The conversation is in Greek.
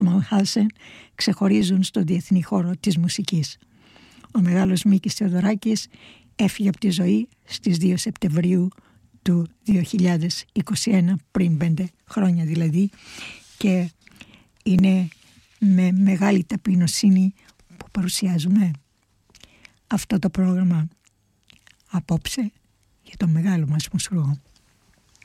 Μανχάουσεν ξεχωρίζουν στον διεθνή χώρο της μουσικής. Ο μεγάλος Μίκης Θεοδωράκης έφυγε από τη ζωή στις 2 Σεπτεμβρίου του 2021, πριν 5 χρόνια δηλαδή, και είναι με μεγάλη ταπεινοσύνη που παρουσιάζουμε αυτό το πρόγραμμα απόψε για τον μεγάλο μας μουσουργό.